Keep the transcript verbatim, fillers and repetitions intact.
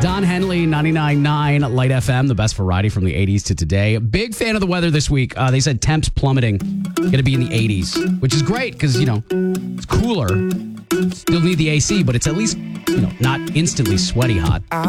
Don Henley, ninety-nine point nine Light F M, the best variety from the eighties to today. Big fan of the weather this week. Uh, they said temps plummeting. Going to be in the eighties, which is great because, you know, it's cooler. Still need the A C, but it's at least, you know, not instantly sweaty hot.